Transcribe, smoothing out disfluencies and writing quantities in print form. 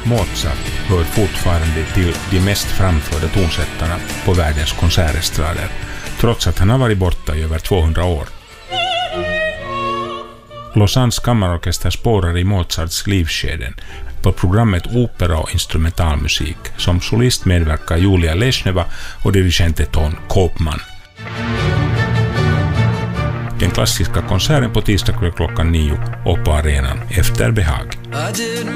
Mozart hör fortfarande till de mest framförda tonsättarna på världens konsertestrader, trots att han har varit borta i över 200 år. Lausannes kammarorkester spårar i Mozarts livsskeden. På programmet Opera och instrumentalmusik som solist medverkar Julia Leshneva och dirigent Ton Koopman. Den klassiska konserten på tisdag klockan 9 och på arenan efter behag.